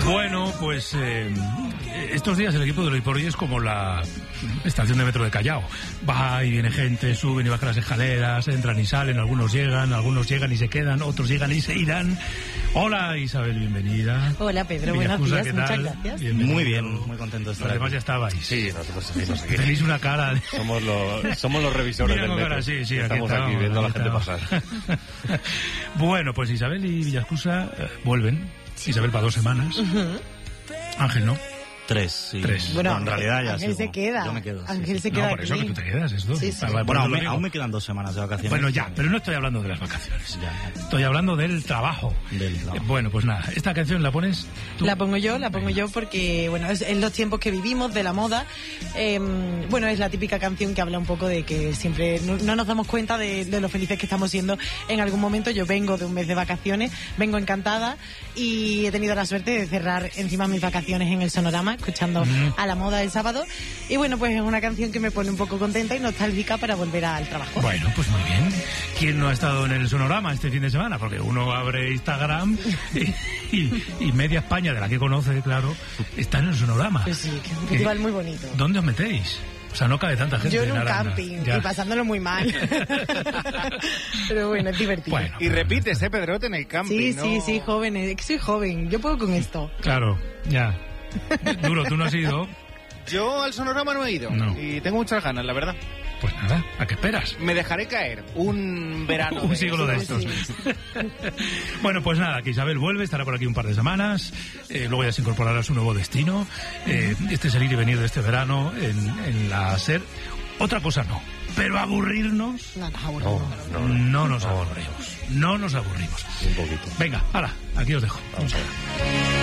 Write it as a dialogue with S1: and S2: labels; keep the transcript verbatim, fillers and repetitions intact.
S1: Bueno, pues eh, estos días el equipo de Loiporri es como la estación de metro de Callao. Va y viene gente, suben y bajan las escaleras, entran y salen, algunos llegan, algunos llegan y se quedan, otros llegan y se irán. Hola Isabel, bienvenida.
S2: Hola Pedro, buenos
S1: Villacusa,
S2: días, muchas gracias.
S1: Bienvenido.
S3: Muy bien, muy contento de estar
S1: Los demás
S3: aquí.
S1: ya estabais.
S4: Sí, nosotros seguimos aquí.
S1: Tenéis una cara de...
S4: Somos los, somos los revisores
S1: Mira
S4: del
S1: con
S4: metro.
S1: cara, sí, sí,
S4: Estamos
S1: aquí,
S4: aquí viendo a la
S1: aquí
S4: gente
S1: estamos.
S4: pasar.
S1: Bueno, pues Isabel y Villacusa eh, vuelven. Isabel para dos semanas.
S2: Uh-huh.
S1: Ángel, ¿no?
S3: Tres, sí.
S1: Tres.
S2: Bueno,
S3: Bueno, en realidad ya
S2: Ángel
S3: sigo.
S2: se queda.
S3: Yo me quedo. sí,
S2: Ángel
S3: sí.
S2: se queda
S1: No, por eso
S2: aquí.
S1: que tú te quedas, esto.
S2: Sí, sí.
S1: Ah,
S3: Bueno,
S1: por eso
S3: aún
S1: lo
S3: me,
S1: digo.
S3: aún me quedan dos semanas de vacaciones.
S1: Bueno, ya, pero no estoy hablando de las vacaciones.
S3: Ya, ya.
S1: Estoy hablando del trabajo.
S3: Del trabajo.
S1: Eh, Bueno, pues nada, esta canción la pones tú.
S2: La pongo yo, la pongo yo porque, bueno, es en los tiempos que vivimos de la moda. Eh, bueno, es la típica canción que habla un poco de que siempre no, no nos damos cuenta de, de lo felices que estamos siendo en algún momento. Yo vengo de un mes de vacaciones, vengo encantada y he tenido la suerte de cerrar encima mis vacaciones en el Sonorama, escuchando
S1: Mm.
S2: a la moda el sábado. Y bueno, pues es una canción que me pone un poco contenta y nostálgica para volver al trabajo.
S1: Bueno, pues muy bien. ¿Quién no ha estado en el Sonorama este fin de semana? Porque uno abre Instagram y, y, y media España, de la que conoce, claro, está en el Sonorama.
S2: Pues sí, que es un festival muy bonito.
S1: ¿Dónde os metéis? O sea, no cabe tanta gente
S2: Yo en un
S1: Aranda.
S2: camping
S1: Ya.
S2: y pasándolo muy mal. Pero bueno, es divertido.
S1: Bueno,
S4: Y repites, ¿eh, Pedrote, en el camping?
S2: Sí,
S4: ¿no?
S2: sí, sí, joven. Es que soy joven. Yo puedo con esto.
S1: claro, ya. Duro, tú no has ido.
S4: Yo al Sonorama no he ido.
S1: No.
S4: Y tengo muchas ganas, la verdad.
S1: Pues nada, ¿a qué esperas?
S4: Me dejaré caer un verano.
S1: Un
S4: de-
S1: siglo de
S2: sí,
S1: estos.
S2: sí.
S1: Bueno, pues nada, que Isabel vuelve, estará por aquí un par de semanas, eh, luego ya se incorporará a su nuevo destino. Eh, este es el ir y venir de este verano en, en la SER. Otra cosa no, pero aburrirnos,
S2: No, no, aburrido.
S4: No, no,
S1: no nos aburrimos, no nos aburrimos.
S4: un poquito.
S1: Venga, hala, aquí os dejo.
S4: Vamos a ver.